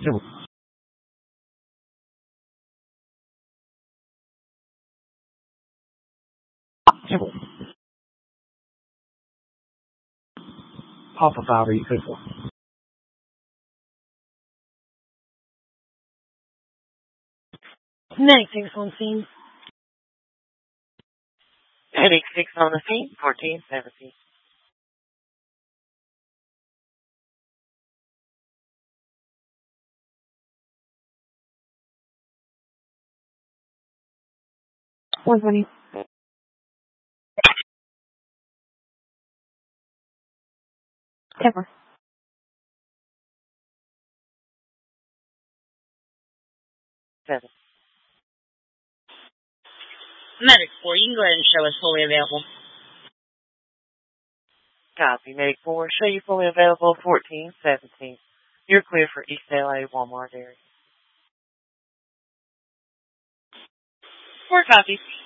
Papa 5, are you clear for? Medic 6 on scene. Medic 6 on the scene, 1417. One 20. Pepper. Seven. Medic 4, you can go ahead and show us fully available. Copy. Medic 4, show you fully available, 1417. You're clear for East LA Walmart area. 4 copies.